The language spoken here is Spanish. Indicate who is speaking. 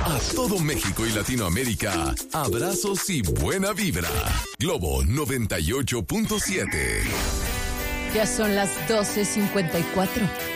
Speaker 1: A todo México y Latinoamérica, abrazos y buena vibra. Globo 98.7.
Speaker 2: Ya son las 12:54.